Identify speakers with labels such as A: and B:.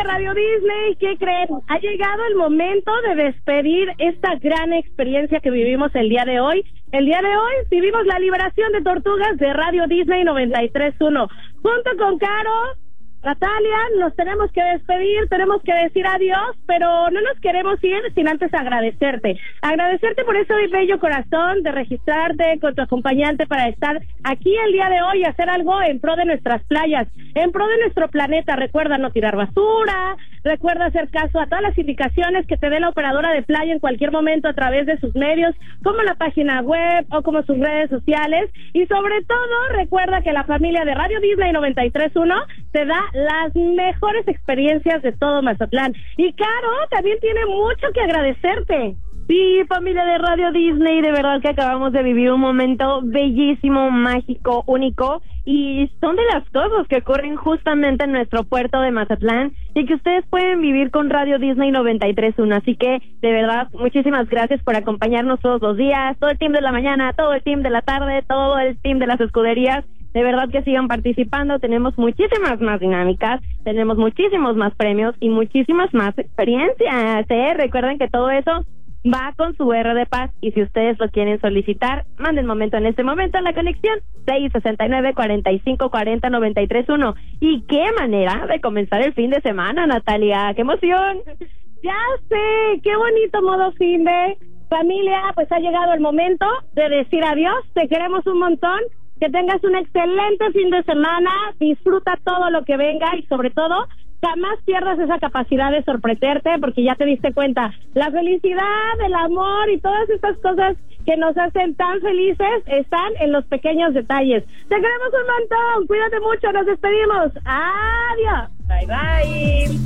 A: Radio Disney, ¿qué creen? Ha llegado el momento de despedir esta gran experiencia que vivimos el día de hoy. El día de hoy vivimos la liberación de tortugas de Radio Disney 93.1. Junto con Caro, Natalia, nos tenemos que despedir, tenemos que decir adiós, pero no nos queremos ir sin antes agradecerte. Agradecerte por ese bello corazón de registrarte con tu acompañante para estar aquí el día de hoy y hacer algo en pro de nuestras playas, en pro de nuestro planeta. Recuerda no tirar basura, recuerda hacer caso a todas las indicaciones que te dé la operadora de playa en cualquier momento a través de sus medios, como la página web o como sus redes sociales. Y sobre todo, recuerda que la familia de Radio Disney 93.1 te da las mejores experiencias de todo Mazatlán. Y Caro también tiene mucho que agradecerte.
B: Sí, familia de Radio Disney, de verdad que acabamos de vivir un momento bellísimo, mágico, único, y son de las cosas que ocurren justamente en nuestro puerto de Mazatlán y que ustedes pueden vivir con Radio Disney 93.1, así que de verdad muchísimas gracias por acompañarnos todos los días, todo el team de la mañana, todo el team de la tarde, todo el team de las escuderías. De verdad que sigan participando, tenemos muchísimas más dinámicas, tenemos muchísimos más premios y muchísimas más experiencias, Recuerden que todo eso va con su R de Paz, y si ustedes lo quieren solicitar, manden momento en este momento en la conexión 669-4540-93.1. Y qué manera de comenzar el fin de semana, Natalia, qué emoción.
A: Ya sé, qué bonito modo fin de familia. Pues ha llegado el momento de decir adiós, te queremos un montón. Que tengas un excelente fin de semana, disfruta todo lo que venga y sobre todo, jamás pierdas esa capacidad de sorprenderte, porque ya te diste cuenta, la felicidad, el amor y todas estas cosas que nos hacen tan felices están en los pequeños detalles. Te queremos un montón, cuídate mucho, nos despedimos. Adiós.
B: Bye bye.